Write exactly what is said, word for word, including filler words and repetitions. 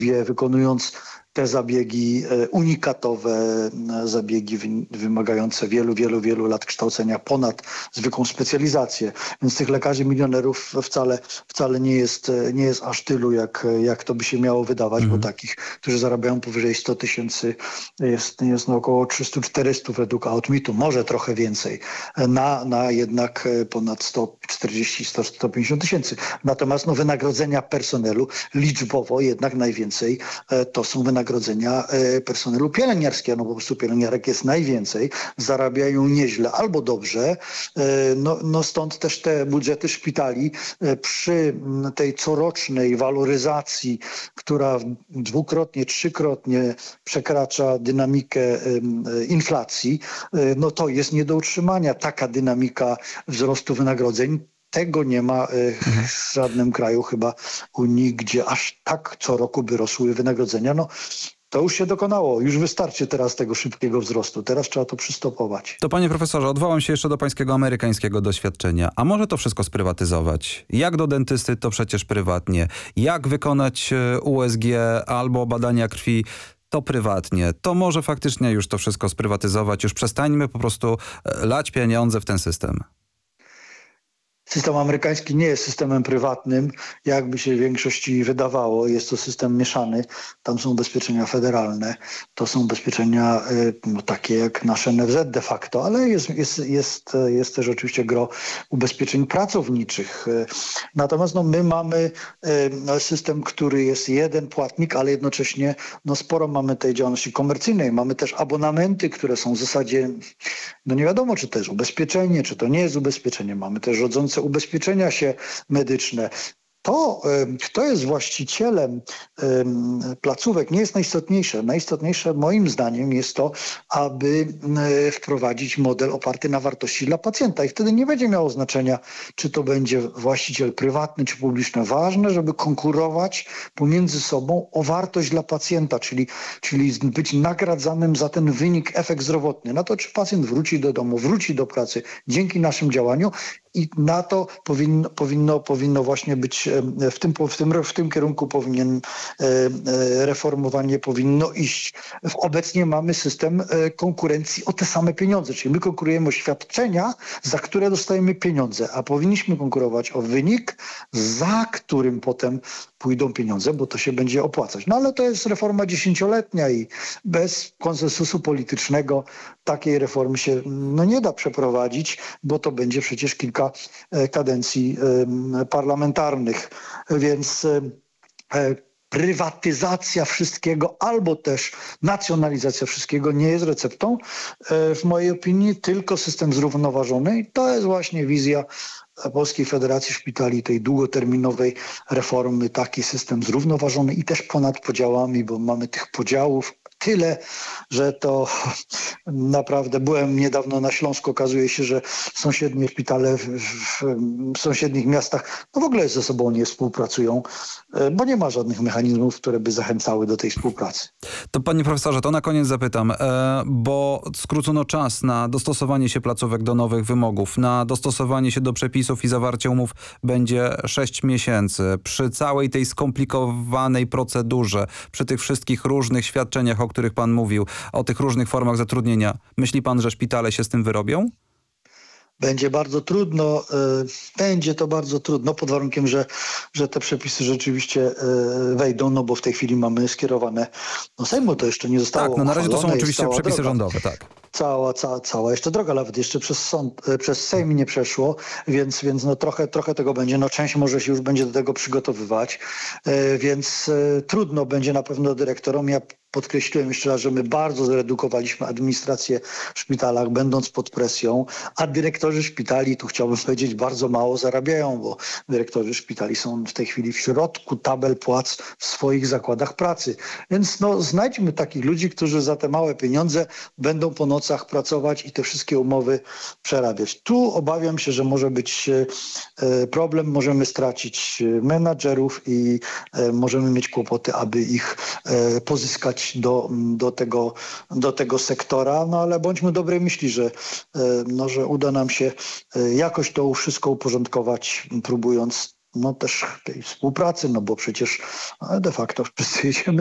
wykonując te zabiegi unikatowe, zabiegi wymagające wielu, wielu, wielu lat kształcenia ponad zwykłą specjalizację. Więc tych lekarzy milionerów wcale, wcale nie jest, nie jest aż tylu, jak, jak to by się miało wydawać, mhm. bo takich, którzy zarabiają powyżej sto tysięcy jest, jest no około trzysta czterysta według Outmitu, może trochę więcej, na, na jednak ponad sto czterdzieści do stu pięćdziesięciu tysięcy. Natomiast no, wynagrodzenia personelu liczbowo jednak najwięcej to są wynagrodzenia wynagrodzenia personelu pielęgniarskiego, no po prostu pielęgniarek jest najwięcej, zarabiają nieźle albo dobrze, no, no stąd też te budżety szpitali przy tej corocznej waloryzacji, która dwukrotnie, trzykrotnie przekracza dynamikę inflacji, no to jest nie do utrzymania taka dynamika wzrostu wynagrodzeń. Tego nie ma w żadnym kraju chyba Unii, gdzie aż tak co roku by rosły wynagrodzenia. No, to już się dokonało. Już wystarczy teraz tego szybkiego wzrostu. Teraz trzeba to przystopować. To panie profesorze, odwołam się jeszcze do pańskiego amerykańskiego doświadczenia. A może to wszystko sprywatyzować? Jak do dentysty, to przecież prywatnie. Jak wykonać U S G albo badania krwi? To prywatnie. To może faktycznie już to wszystko sprywatyzować. Już przestańmy po prostu lać pieniądze w ten system. System amerykański nie jest systemem prywatnym, jakby się w większości wydawało. Jest to system mieszany. Tam są ubezpieczenia federalne. To są ubezpieczenia no, takie jak nasze N F Z de facto, ale jest, jest, jest, jest też oczywiście gro ubezpieczeń pracowniczych. Natomiast no, my mamy system, który jest jeden płatnik, ale jednocześnie no, sporo mamy tej działalności komercyjnej. Mamy też abonamenty, które są w zasadzie, no nie wiadomo, czy to jest ubezpieczenie, czy to nie jest ubezpieczenie. Mamy też rodzące ubezpieczenia się medyczne. To, kto jest właścicielem placówek, nie jest najistotniejsze. Najistotniejsze moim zdaniem jest to, aby wprowadzić model oparty na wartości dla pacjenta i wtedy nie będzie miało znaczenia, czy to będzie właściciel prywatny czy publiczny. Ważne, żeby konkurować pomiędzy sobą o wartość dla pacjenta, czyli, czyli być nagradzanym za ten wynik, efekt zdrowotny. Na to, czy pacjent wróci do domu, wróci do pracy dzięki naszym działaniu. I na to powinno, powinno, powinno właśnie być, w tym, w, tym, w tym kierunku powinien reformowanie powinno iść. Obecnie mamy system konkurencji o te same pieniądze, czyli my konkurujemy o świadczenia, za które dostajemy pieniądze, a powinniśmy konkurować o wynik, za którym potem pójdą pieniądze, bo to się będzie opłacać. No ale to jest reforma dziesięcioletnia i bez konsensusu politycznego takiej reformy się no, nie da przeprowadzić, bo to będzie przecież kilka kadencji parlamentarnych. Więc prywatyzacja wszystkiego albo też nacjonalizacja wszystkiego nie jest receptą w mojej opinii, tylko system zrównoważony i to jest właśnie wizja Polskiej Federacji Szpitali, tej długoterminowej reformy, taki system zrównoważony i też ponad podziałami, bo mamy tych podziałów tyle, że to naprawdę byłem niedawno na Śląsku. Okazuje się, że sąsiednie szpitale w, w, w sąsiednich miastach no w ogóle ze sobą nie współpracują, bo nie ma żadnych mechanizmów, które by zachęcały do tej współpracy. To panie profesorze, to na koniec zapytam, bo skrócono czas na dostosowanie się placówek do nowych wymogów, na dostosowanie się do przepisów i zawarcie umów będzie sześć miesięcy. Przy całej tej skomplikowanej procedurze, przy tych wszystkich różnych świadczeniach, o których pan mówił, o tych różnych formach zatrudnienia, myśli pan, że szpitale się z tym wyrobią? Będzie bardzo trudno, będzie to bardzo trudno pod warunkiem, że, że te przepisy rzeczywiście wejdą, no bo w tej chwili mamy skierowane do Sejmu, to jeszcze nie zostało Tak, no na razie to są uchwalone, oczywiście przepisy droga. rządowe, tak. Cała, cała, cała jeszcze droga, nawet jeszcze przez sąd, przez Sejm nie przeszło, więc, więc no trochę, trochę tego będzie. No część może się już będzie do tego przygotowywać, więc trudno będzie na pewno dyrektorom. Ja podkreśliłem jeszcze raz, że my bardzo zredukowaliśmy administrację w szpitalach, będąc pod presją, a dyrektorzy szpitali, tu chciałbym powiedzieć, bardzo mało zarabiają, bo dyrektorzy szpitali są w tej chwili w środku tabel płac w swoich zakładach pracy. Więc no, znajdźmy takich ludzi, którzy za te małe pieniądze będą po nocach pracować i te wszystkie umowy przerabiać. Tu obawiam się, że może być problem, możemy stracić menadżerów i możemy mieć kłopoty, aby ich pozyskać do, do, tego, do tego sektora, no ale bądźmy dobrej myśli, że, no, że uda nam się jakoś to wszystko uporządkować, próbując no też tej współpracy, no bo przecież de facto wszyscy jedziemy